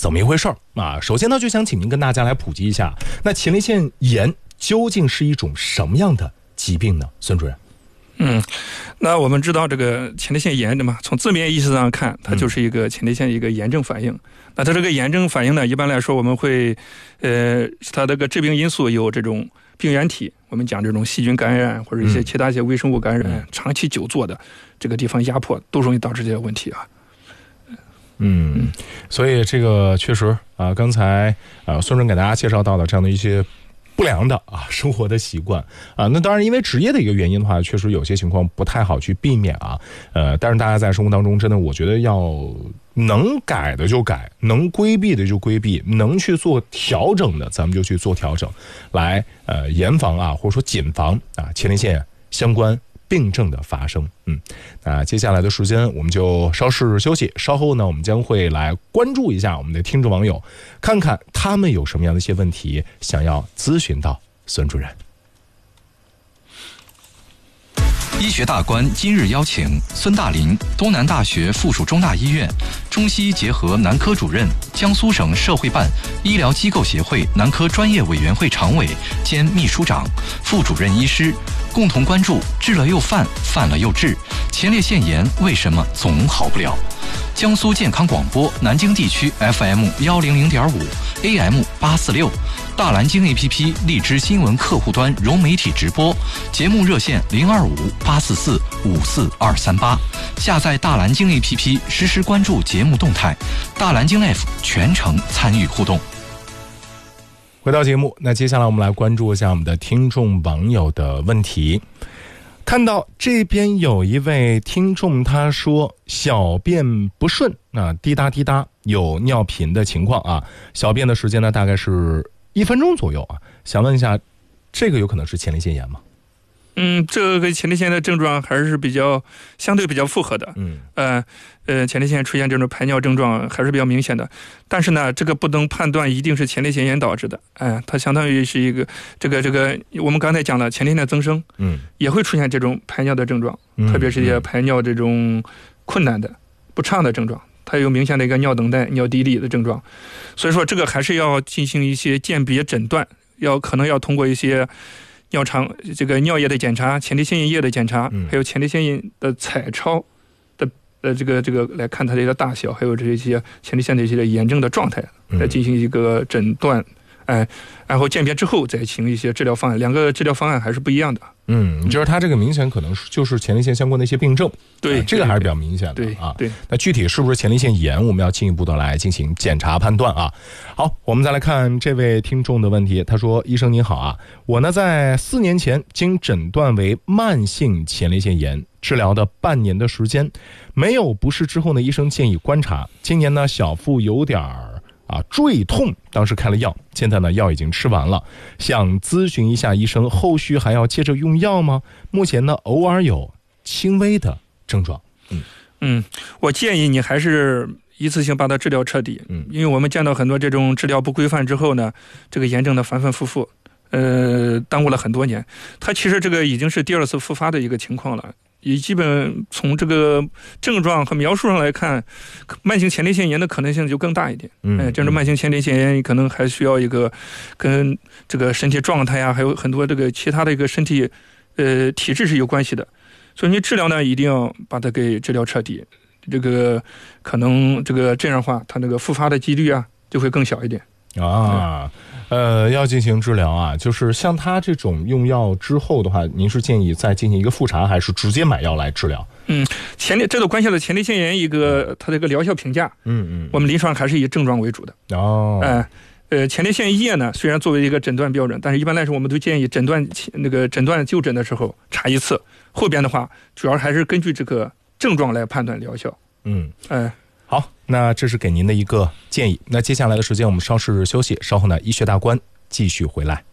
怎么一回事啊？首先呢，就想请您跟大家来普及一下，那前列腺炎究竟是一种什么样的疾病呢？孙主任。 那我们知道这个前列腺炎的嘛，从字面意思上看，它就是一个前列腺一个炎症反应。那它这个炎症反应呢，一般来说我们会，它这个致病因素有这种病原体，我们讲这种细菌感染或者一些其他一些微生物感染，长期久坐的这个地方压迫，都容易导致这些问题啊。 所以这个确实啊，刚才孙主任给大家介绍到的这样的一些不良的生活的习惯啊，那当然因为职业的一个原因的话，确实有些情况不太好去避免啊。但是大家在生活当中真的，我觉得要能改的就改，能规避的就规避，能去做调整的咱们就去做调整，来严防或者说谨防前列腺相关病症的发生。那接下来的时间我们就稍事休息，稍后呢我们将会来关注一下我们的听众网友，看看他们有什么样的一些问题想要咨询到孙主任。 医学大观今日邀请孙大林，东南大学附属中大医院中西医结合男科主任，江苏省社会办医疗机构协会男科专业委员会常委兼秘书长、副主任医师，共同关注治了又犯，犯了又治，前列腺炎为什么总好不了？江苏健康广播南京地区 FM100.5 AM846， 大蓝鲸 APP 荔枝新闻客户端融媒体直播，节目热线025-844-54238，下载大蓝鲸 APP 实时关注节目动态，大蓝鲸 F 全程参与互动。 回到节目，那接下来我们来关注一下我们的听众网友的问题。看到这边有一位听众，他说小便不顺，滴答滴答，有尿频的情况啊，小便的时间呢大概是1分钟左右啊，想问一下，这个有可能是前列腺炎吗？ 这个前列腺的症状还是相对比较复合的。前列腺出现这种排尿症状还是比较明显的，但是呢，这个不能判断一定是前列腺炎导致的。它相当于是一个这个我们刚才讲了，前列腺增生，也会出现这种排尿的症状，特别是一些排尿这种困难的、不畅的症状，它有明显的一个尿等待、尿滴沥的症状。所以说，这个还是要进行一些鉴别诊断，可能要通过一些尿液的检查、前列腺液的检查，还有前列腺液的彩超的这个来看它的一个大小，还有这些前列腺的一些炎症的状态，来进行一个诊断。然后鉴别之后再行一些治疗方案，两个治疗方案还是不一样的。 就是它这个明显可能就是前列腺相关的一些病症， 对， 这个还是比较明显的对。 那具体是不是前列腺炎，我们要进一步的来进行检查判断啊。好，我们再来看这位听众的问题，他说：医生您好啊，我呢在4年前经诊断为慢性前列腺炎，治疗的半年的时间，没有不适之后呢，医生建议观察，今年呢小腹有点坠痛，当时开了药，现在呢药已经吃完了，想咨询一下医生，后续还要接着用药吗？目前呢偶尔有轻微的症状。 我建议你还是一次性把它治疗彻底。因为我们见到很多这种治疗不规范之后呢，这个炎症的反反复复，耽误了很多年，它其实这个已经是第2次复发的一个情况了。也基本从这个症状和描述上来看，慢性前列腺炎的可能性就更大一点。这种慢性前列腺炎可能还需要一个跟这个身体状态呀，还有很多这个其他的一个身体体质是有关系的。所以你治疗呢，一定要把它给治疗彻底。这个可能这样的话，它那个复发的几率就会更小一点。 要进行治疗啊，就是像他这种用药之后的话，您是建议再进行一个复查，还是直接买药来治疗？ 这都关系到前列腺炎它这个疗效评价。我们临床还是以症状为主的。前列腺液呢，虽然作为一个诊断标准，但是一般来说我们都建议诊断就诊的时候查一次，后边的话主要还是根据这个症状来判断疗效。 好，那这是给您的一个建议。那接下来的时间我们稍事休息，稍后呢医学大观继续回来。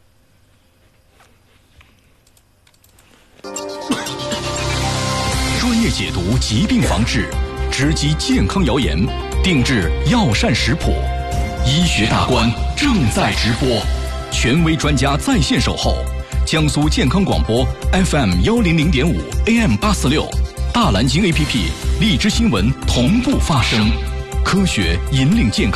专业解读疾病防治，直击健康谣言，定制药膳食谱。医学大观正在直播，权威专家在线守候。江苏健康广播 FM100.5 AM846，大蓝鲸 APP 荔枝新闻同步发声，科学引领健康。